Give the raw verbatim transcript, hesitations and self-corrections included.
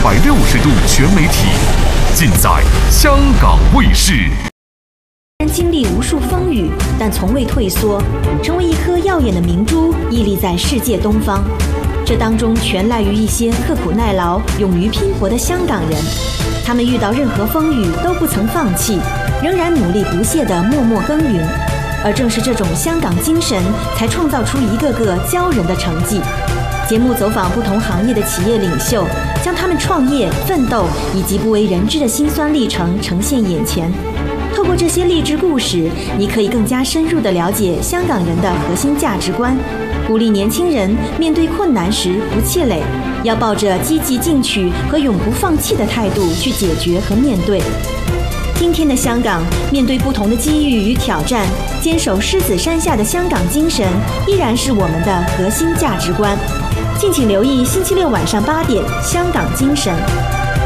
百六十度全媒体，尽在香港卫视。 经历无数风雨，但从未退缩，成为一颗耀眼的明珠，屹立在世界东方。这当中全赖于一些刻苦耐劳、勇于拼搏的香港人。他们遇到任何风雨都不曾放弃，仍然努力不懈地默默耕耘。而正是这种香港精神，才创造出一个个骄人的成绩。节目走访不同行业的企业领袖，将他们创业、奋斗以及不为人知的辛酸历程呈现眼前。透过这些励志故事，你可以更加深入地了解香港人的核心价值观，鼓励年轻人面对困难时不气馁，要抱着积极进取和永不放弃的态度去解决和面对。今天的香港，面对不同的机遇与挑战，坚守狮子山下的香港精神，依然是我们的核心价值观。敬请留意星期六晚上八点，《香港精神》。